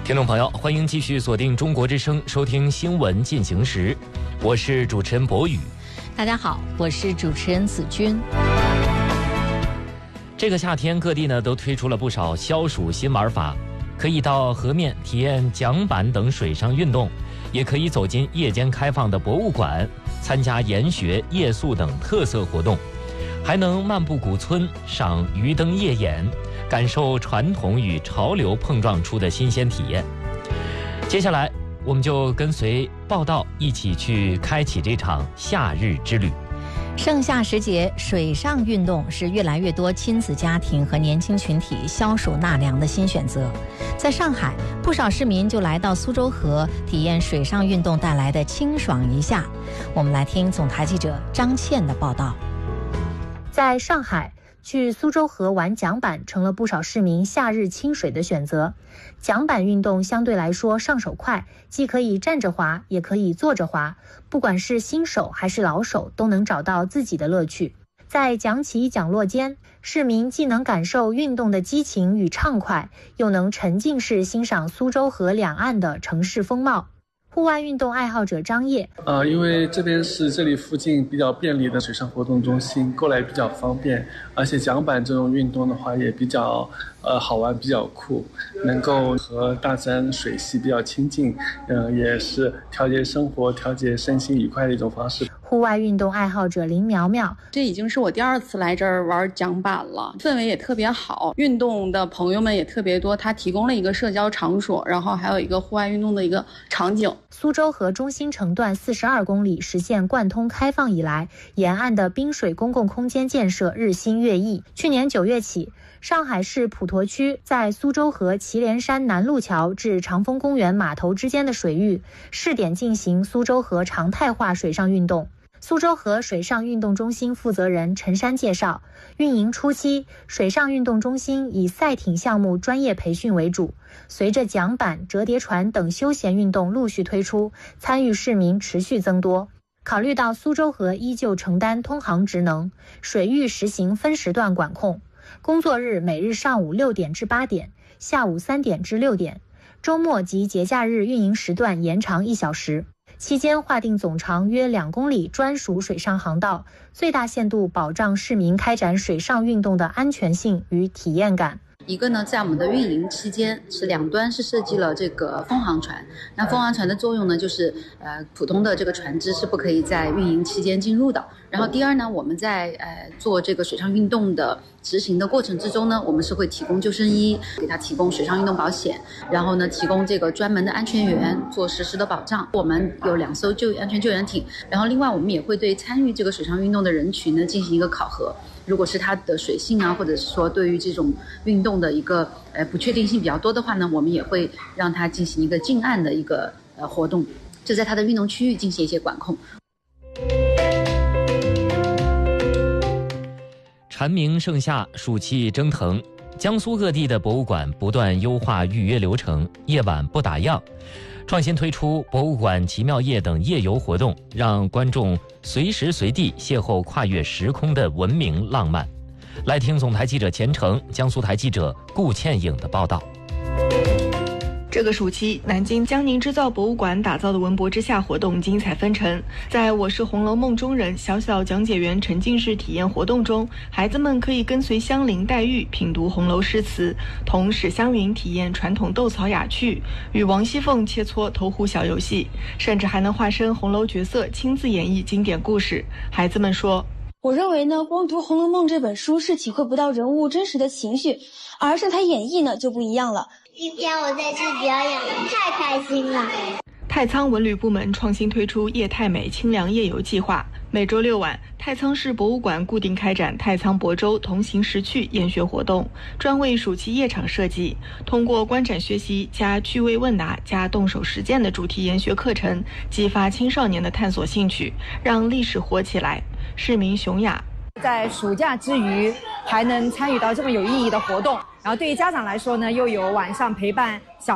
听众朋友，欢迎继续锁定中国之声，收听新闻进行时，我是主持人博宇。 大家好，我是主持人子君。 这个夏天，各地呢都推出了不少消暑新玩法，可以到河面体验桨板等水上运动，也可以走进夜间开放的博物馆，参加研学、夜宿等特色活动，还能漫步古村，赏鱼灯夜演，感受传统与潮流碰撞出的新鲜体验。接下来我们就跟随报道一起去开启这场夏日之旅。 盛夏时节，水上运动是越来越多亲子家庭和年轻群体消暑纳凉的新选择。在上海，不少市民就来到苏州河体验水上运动带来的清爽一夏。我们来听总台记者张倩的报道。 在上海，去苏州河玩桨板成了不少市民夏日清水的选择。桨板运动相对来说上手快，既可以站着滑，也可以坐着滑，不管是新手还是老手，都能找到自己的乐趣。在桨起桨落间，市民既能感受运动的激情与畅快，又能沉浸式欣赏苏州河两岸的城市风貌。户外运动爱好者张烨， 因为这边是这里附近比较便利的水上活动中心，过来比较方便，而且桨板这种运动的话也比较好玩，比较酷，能够和大山水系比较亲近，也是调节生活、调节身心愉快的一种方式。 户外运动爱好者林苗苗， 这已经是我第2次来这儿玩桨板了，氛围也特别好，运动的朋友们也特别多，它提供了一个社交场所，然后还有一个户外运动的一个场景。 苏州河中心城段42公里实现贯通开放以来，沿岸的滨水公共空间建设日新月异。去年9月起，上海市普陀区在苏州河祁连山南路桥至长风公园码头之间的水域试点进行苏州河常态化水上运动。苏州河水上运动中心负责人陈山介绍，运营初期，水上运动中心以赛艇项目专业培训为主，随着桨板、折叠船等休闲运动陆续推出，参与市民持续增多。考虑到苏州河依旧承担通航职能，水域实行分时段管控，工作日每日上午6点至8点，下午3点至6点，周末及节假日运营时段延长1小时。期间划定总长约2公里专属水上航道，最大限度保障市民开展水上运动的安全性与体验感。 一个呢，在我们的运营期间是两端是设计了这个风航船。那风航船的作用呢，就是普通的这个船只是不可以在运营期间进入的。然后第二呢，我们在做这个水上运动的执行的过程之中呢，我们是会提供救生衣，给他提供水上运动保险，然后呢提供这个专门的安全员做实时的保障。我们有2艘安全救援艇，然后另外我们也会对参与这个水上运动的人群呢进行一个考核。如果是它的水性啊，或者是说对于这种运动的一个不确定性比较多的话呢，我们也会让它进行一个近岸的一个活动，就在它的运动区域进行一些管控。 蝉鸣盛夏，暑气蒸腾，江苏各地的博物馆不断优化预约流程，夜晚不打烊，创新推出博物馆奇妙夜等夜游活动，让观众随时随地邂逅跨越时空的文明浪漫。来听总台记者钱程、江苏台记者顾倩颖的报道。 这个暑期，南京江宁织造博物馆打造的文博之夏活动精彩纷呈。在我是红楼梦中人小小讲解员沉浸式体验活动中，孩子们可以跟随香菱、黛玉品读红楼诗词，同史湘云体验传统斗草雅趣，与王熙凤切磋投壶小游戏，甚至还能化身红楼角色亲自演绎经典故事。孩子们说， 我认为呢，光读《红楼梦》这本书是体会不到人物真实的情绪，而是他演绎呢就不一样了。 今天我在这表演，太开心了。 太仓文旅部门创新推出夜太美清凉夜游计划，每周6晚，太仓市博物馆固定开展太仓亳州同行识趣研学活动，专为暑期夜场设计，通过观展学习加趣味问答加动手实践的主题研学课程，激发青少年的探索兴趣，让历史活起来。市民熊雅， 在暑假之余还能参与到这么有意义的活动，然后对于家长来说呢，又有晚上陪伴小